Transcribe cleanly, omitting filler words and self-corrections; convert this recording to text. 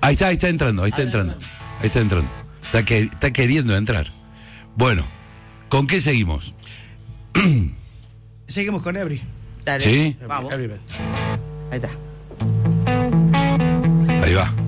Ahí está entrando. Está queriendo entrar. Bueno, ¿con qué seguimos? Seguimos con Ebri. Dale. ¿Sí? Vamos. Ebri. Ahí está. Ahí va.